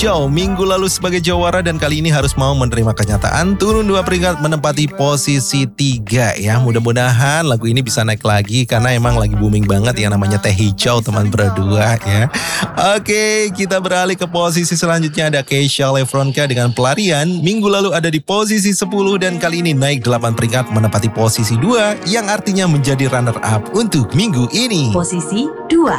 Hijau minggu lalu sebagai jawara dan kali ini harus mau menerima kenyataan turun 2 peringkat menempati posisi 3 ya. Mudah-mudahan lagu ini bisa naik lagi karena emang lagi booming banget yang namanya Teh Hijau teman berdua ya. Oke, kita beralih ke posisi selanjutnya ada Keisha Lefronka dengan Pelarian. Minggu lalu ada di posisi 10 dan kali ini naik 8 peringkat menempati posisi 2 yang artinya menjadi runner up untuk minggu ini. Posisi 2.